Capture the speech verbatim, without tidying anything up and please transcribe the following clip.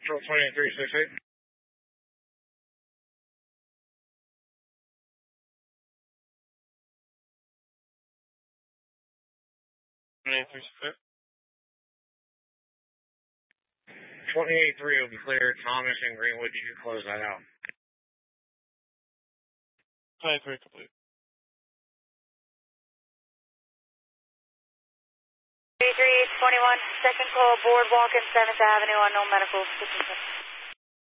Central twenty-three sixty-eight. twenty-three sixty-eight. twenty-eight three will be clear. Thomas and Greenwood, you can close that out. twenty-three complete. three three twenty-one, second call, Boardwalk and seventh Avenue, unknown medical.